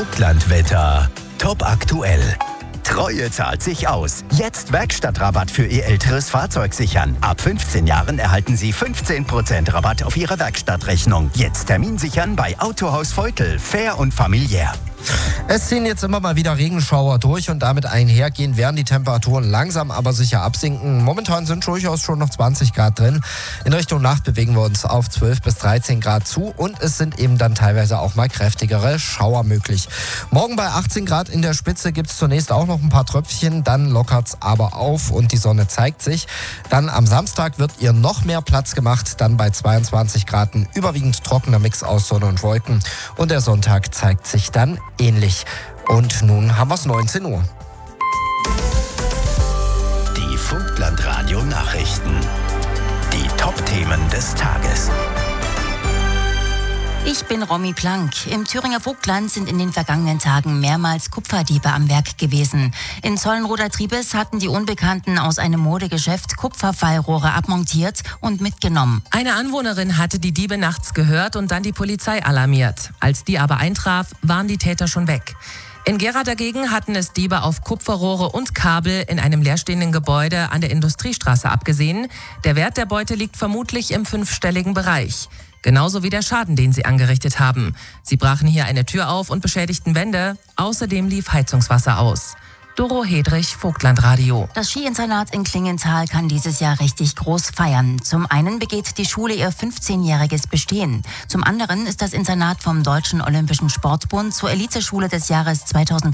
Vogtlandwetter. Top aktuell. Treue zahlt sich aus. Jetzt Werkstattrabatt für Ihr älteres Fahrzeug sichern. Ab 15 Jahren erhalten Sie 15% Rabatt auf Ihre Werkstattrechnung. Jetzt Termin sichern bei Autohaus Veutel. Fair und familiär. Es ziehen jetzt immer mal wieder Regenschauer durch und damit einhergehen werden die Temperaturen langsam aber sicher absinken. Momentan sind durchaus schon noch 20 Grad drin. In Richtung Nacht bewegen wir uns auf 12 bis 13 Grad zu und es sind eben dann teilweise auch mal kräftigere Schauer möglich. Morgen bei 18 Grad in der Spitze gibt es zunächst auch noch ein paar Tröpfchen, dann lockert es aber auf und die Sonne zeigt sich. Dann am Samstag wird ihr noch mehr Platz gemacht, dann bei 22 Grad ein überwiegend trockener Mix aus Sonne und Wolken und der Sonntag zeigt sich dann ähnlich. Und nun haben wir es 19 Uhr. Die Vogtlandradio-Nachrichten. Die Top-Themen des Tages. Ich bin Romy Plank. Im Thüringer Vogtland sind in den vergangenen Tagen mehrmals Kupferdiebe am Werk gewesen. In Zollenroder Triebes hatten die Unbekannten aus einem Modegeschäft Kupferfallrohre abmontiert und mitgenommen. Eine Anwohnerin hatte die Diebe nachts gehört und dann die Polizei alarmiert. Als die aber eintraf, waren die Täter schon weg. In Gera dagegen hatten es Diebe auf Kupferrohre und Kabel in einem leerstehenden Gebäude an der Industriestraße abgesehen. Der Wert der Beute liegt vermutlich im 5-stelligen Bereich. Genauso wie der Schaden, den sie angerichtet haben. Sie brachen hier eine Tür auf und beschädigten Wände. Außerdem lief Heizungswasser aus. Doro Hedrich, Vogtlandradio. Das Skiinternat in Klingenthal kann dieses Jahr richtig groß feiern. Zum einen begeht die Schule ihr 15-jähriges Bestehen. Zum anderen ist das Internat vom Deutschen Olympischen Sportbund zur Eliteschule des Jahres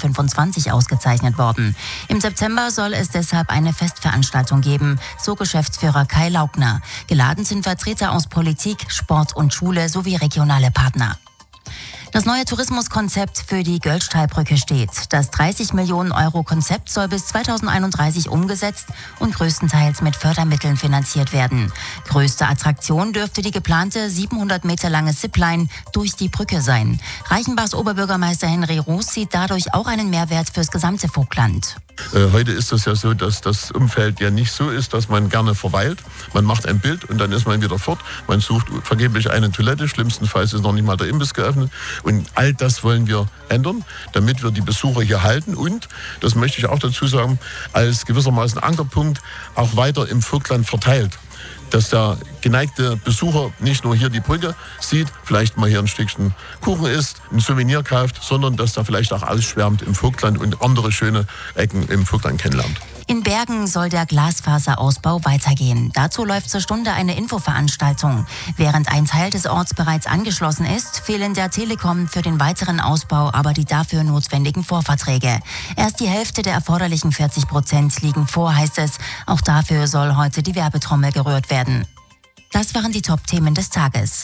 2025 ausgezeichnet worden. Im September soll es deshalb eine Festveranstaltung geben, so Geschäftsführer Kai Laugner. Geladen sind Vertreter aus Politik, Sport und Schule sowie regionale Partner. Das neue Tourismuskonzept für die Göllstallbrücke steht. Das 30 Millionen Euro Konzept soll bis 2031 umgesetzt und größtenteils mit Fördermitteln finanziert werden. Größte Attraktion dürfte die geplante 700 Meter lange Zipline durch die Brücke sein. Reichenbachs Oberbürgermeister Henry Roos sieht dadurch auch einen Mehrwert fürs gesamte Vogtland. Heute ist es ja so, dass das Umfeld ja nicht so ist, dass man gerne verweilt. Man macht ein Bild und dann ist man wieder fort. Man sucht vergeblich eine Toilette. Schlimmstenfalls ist noch nicht mal der Imbiss geöffnet. Und all das wollen wir ändern, damit wir die Besucher hier halten. Und, das möchte ich auch dazu sagen, als gewissermaßen Ankerpunkt auch weiter im Vogtland verteilt. Dass der geneigte Besucher nicht nur hier die Brücke sieht, vielleicht mal hier ein Stückchen Kuchen isst, ein Souvenir kauft, sondern dass er vielleicht auch ausschwärmt im Vogtland und andere schöne Ecken im Vogtland kennenlernt. In Bergen soll der Glasfaserausbau weitergehen. Dazu läuft zur Stunde eine Infoveranstaltung. Während ein Teil des Orts bereits angeschlossen ist, fehlen der Telekom für den weiteren Ausbau aber die dafür notwendigen Vorverträge. Erst die Hälfte der erforderlichen 40% liegen vor, heißt es. Auch dafür soll heute die Werbetrommel gerührt werden. Das waren die Top-Themen des Tages.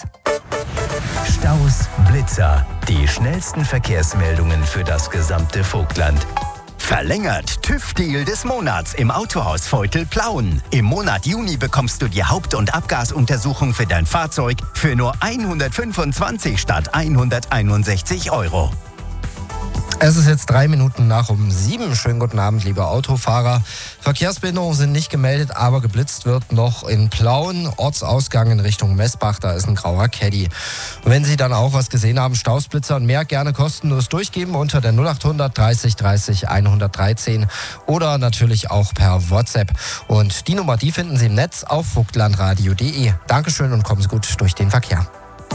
Staus, Blitzer. Die schnellsten Verkehrsmeldungen für das gesamte Vogtland. Verlängert TÜV-Deal des Monats im Autohaus Veutel Plauen. Im Monat Juni bekommst du die Haupt- und Abgasuntersuchung für dein Fahrzeug für nur 125 statt 161 €. Es ist jetzt 3 Minuten nach um 7. Schönen guten Abend, liebe Autofahrer. Verkehrsbehinderungen sind nicht gemeldet, aber geblitzt wird noch in Plauen. Ortsausgang in Richtung Messbach, da ist ein grauer Caddy. Und wenn Sie dann auch was gesehen haben, Stausblitzer und mehr, gerne kostenlos durchgeben unter der 0800 30 30 113 oder natürlich auch per WhatsApp. Und die Nummer, die finden Sie im Netz auf vogtlandradio.de. Dankeschön und kommen Sie gut durch den Verkehr.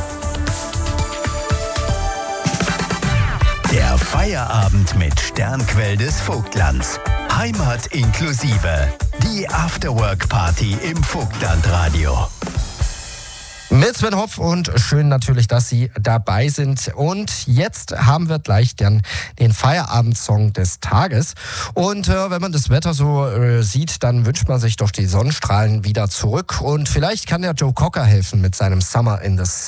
Der Feierabend mit Sternquell des Vogtlands. Heimat inklusive. Die Afterwork-Party im Vogtlandradio. Mit Sven Hopf und schön natürlich, dass Sie dabei sind. Und jetzt haben wir gleich den Feierabendsong des Tages. Und wenn man das Wetter so sieht, dann wünscht man sich doch die Sonnenstrahlen wieder zurück. Und vielleicht kann der Joe Cocker helfen mit seinem Summer in the